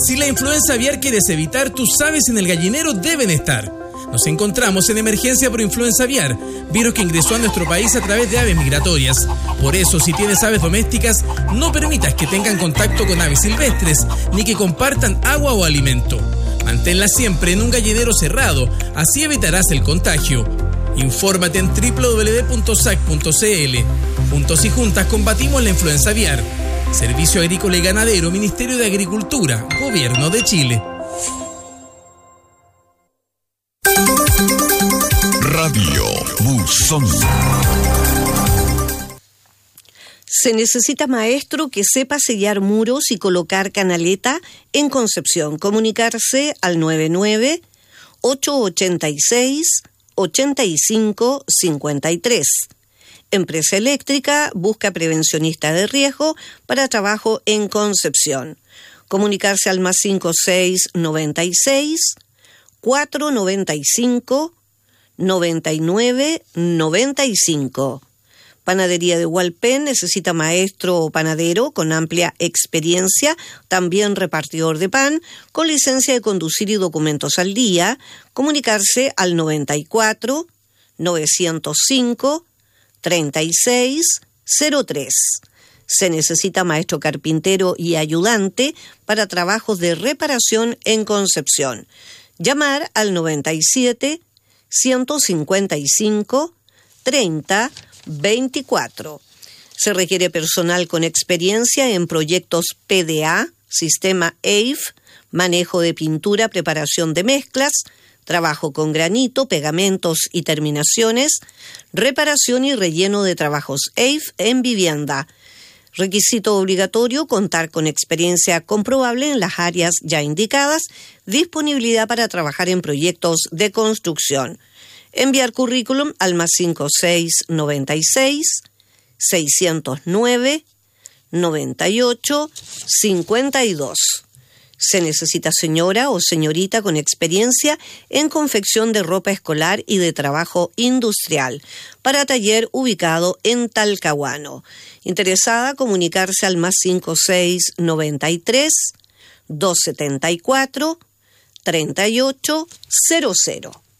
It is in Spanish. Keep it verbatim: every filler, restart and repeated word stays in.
Si la influenza aviar quieres evitar, tus aves en el gallinero deben estar. Nos encontramos en emergencia por influenza aviar, virus que ingresó a nuestro país a través de aves migratorias. Por eso, si tienes aves domésticas, no permitas que tengan contacto con aves silvestres, ni que compartan agua o alimento. Manténlas siempre en un gallinero cerrado, así evitarás el contagio. Infórmate en doble u doble u doble u punto s a c punto c l. Juntos y juntas combatimos la influenza aviar. Servicio Agrícola y Ganadero, Ministerio de Agricultura, Gobierno de Chile. Radio Buzón. Se necesita maestro que sepa sellar muros y colocar canaleta en Concepción. Comunicarse al nueve nueve, ocho ocho seis, ocho cinco cinco tres. Empresa Eléctrica busca prevencionista de riesgo para trabajo en Concepción. Comunicarse al más cinco seis noventa y seis, cuatro noventa y cinco, noventa y nueve noventa y cinco. Panadería de Hualpén necesita maestro o panadero con amplia experiencia, también repartidor de pan, con licencia de conducir y documentos al día. Comunicarse al noventa y cuatro, novecientos cinco, treinta y seis cero tres. Se necesita maestro carpintero y ayudante para trabajos de reparación en Concepción. Llamar al noventa y siete, ciento cincuenta y cinco, treinta veinticuatro. Se requiere personal con experiencia en proyectos P D A, sistema E I F, manejo de pintura, preparación de mezclas, trabajo con granito, pegamentos y terminaciones, reparación y relleno de trabajos E I F en vivienda. Requisito obligatorio: contar con experiencia comprobable en las áreas ya indicadas, disponibilidad para trabajar en proyectos de construcción. Enviar currículum al más cinco seis noventa y seis, seiscientos nueve, noventa y ocho cincuenta y dos. Se necesita señora o señorita con experiencia en confección de ropa escolar y de trabajo industrial, para taller ubicado en Talcahuano. Interesada, comunicarse al más cinco seis noventa y tres, doscientos setenta y cuatro, treinta y ocho cero cero.